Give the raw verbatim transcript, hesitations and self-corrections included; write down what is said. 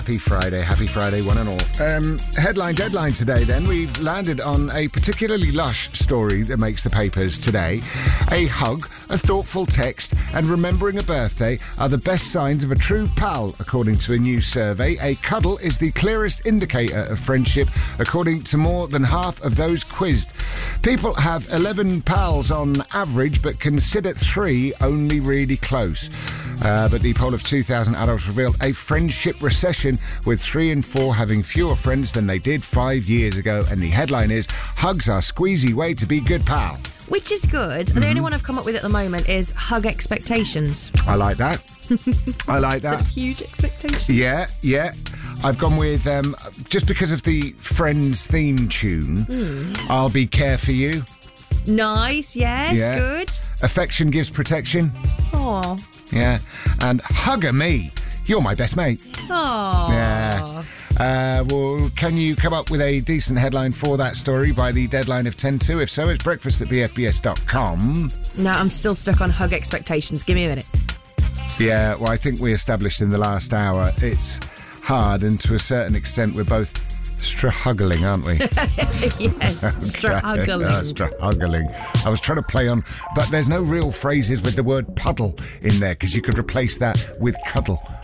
Happy Friday, happy Friday, one and all. Um, headline deadline today, then. We've landed on a particularly lush story that makes the papers today. A hug, a thoughtful text, and remembering a birthday are the best signs of a true pal, according to a new survey. A cuddle is the clearest indicator of friendship, according to more than half of those quizzed. People have eleven pals on average, but consider three only really close. Uh, but the poll of two thousand adults revealed a friendship recession, with three in four having fewer friends than they did five years ago. And the headline is, hugs are squeezy way to be good pal. Which is good. Mm-hmm. The only one I've come up with at the moment is hug expectations. I like that. I like that. Some huge expectations. Yeah, yeah. I've gone with, um, just because of the Friends theme tune, mm. I'll be care for you. Nice, yes, yeah. Good. Affection gives protection. Aw. Yeah. And hugger me. You're my best mate. Aww. Yeah. Uh, well, can you come up with a decent headline for that story by the deadline of ten to? If so, it's breakfast at b f b s dot com. No, I'm still stuck on hug expectations. Give me a minute. Yeah, well, I think we established in the last hour it's hard, and to a certain extent we're both struggling, aren't we? Yes, struggling. uh, struggling. I was trying to play on, but there's no real phrases with the word puddle in there, because you could replace that with cuddle.